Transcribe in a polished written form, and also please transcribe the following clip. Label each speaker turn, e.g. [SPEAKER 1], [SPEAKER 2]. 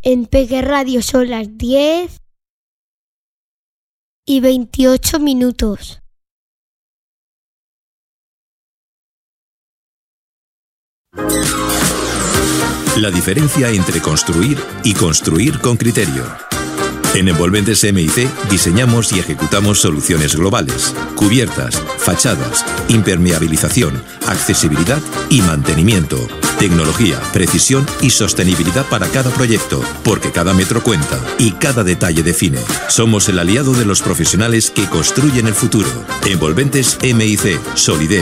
[SPEAKER 1] En Peque Radio son las 10:28.
[SPEAKER 2] La diferencia entre construir y construir con criterio. En Envolventes MIC diseñamos y ejecutamos soluciones globales, cubiertas, fachadas, impermeabilización, accesibilidad y mantenimiento. Tecnología, precisión y sostenibilidad para cada proyecto, porque cada metro cuenta y cada detalle define. Somos el aliado de los profesionales que construyen el futuro. Envolventes MIC, solidez,